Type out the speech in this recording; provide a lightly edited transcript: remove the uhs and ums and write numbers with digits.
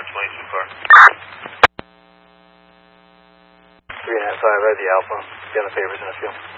explanation car. 395, the Alpha. Got the favors in the field.